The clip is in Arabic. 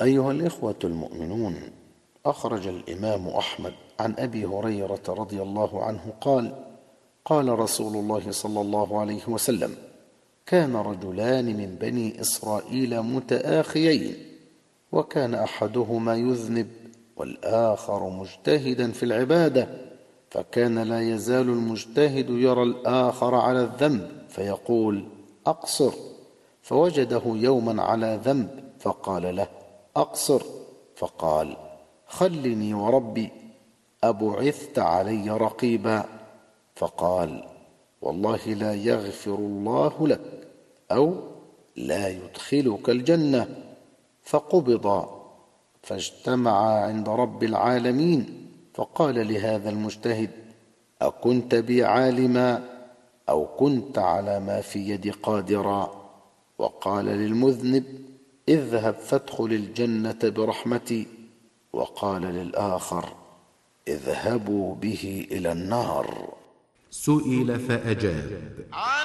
أيها الإخوة المؤمنون، أخرج الإمام أحمد عن أبي هريرة رضي الله عنه قال: قال رسول الله صلى الله عليه وسلم: كان رجلان من بني إسرائيل متآخيين، وكان أحدهما يذنب والآخر مجتهدا في العبادة، فكان لا يزال المجتهد يرى الآخر على الذنب فيقول: أقصر، فوجده يوما على ذنب فقال له: أقصر، فقال: خلني وربي، أبعثت علي رقيبا؟ فقال: والله لا يغفر الله لك، أو لا يدخلك الجنة. فقبضا فاجتمعا عند رب العالمين، فقال لهذا المجتهد: أكنت بي عالما، أو كنت على ما في يدي قادرا؟ وقال للمذنب: اذهب فادخل الجنة برحمتي. وقال للآخر: اذهبوا به إلى النار. سئل فأجاب: